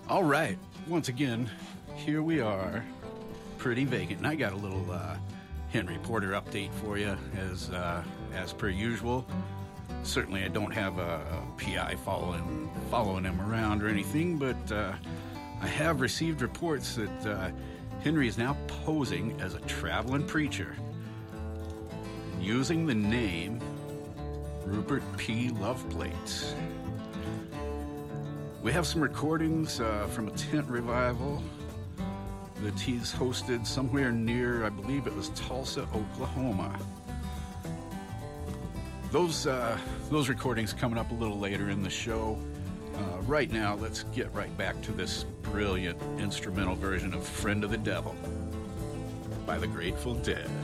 All right, once again, here we are, pretty vacant. And I got a little Henry Porter update for you, as per usual. Certainly, I don't have a PI following him around or anything, but I have received reports that Henry is now posing as a traveling preacher, using the name Rupert P. Loveplate. We have some recordings from a tent revival that he's hosted somewhere near, I believe it was Tulsa, Oklahoma. Those recordings coming up a little later in the show. Right now, let's get right back to this brilliant instrumental version of Friend of the Devil by the Grateful Dead.